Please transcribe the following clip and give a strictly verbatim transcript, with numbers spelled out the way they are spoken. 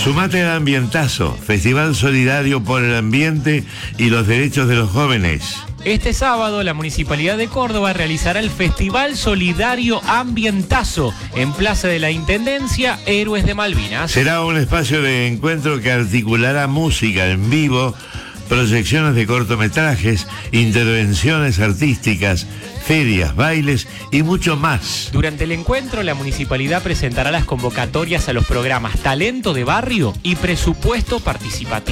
Sumate al Ambientazo, Festival Solidario por el Ambiente y los Derechos de los Jóvenes. Este sábado, la Municipalidad de Córdoba realizará el Festival Solidario Ambientazo en Plaza de la Intendencia, Héroes de Malvinas. Será un espacio de encuentro que articulará música en vivo, proyecciones de cortometrajes, intervenciones artísticas, ferias, bailes y mucho más. Durante el encuentro, la municipalidad presentará las convocatorias a los programas Talento de Barrio y Presupuesto Participativo.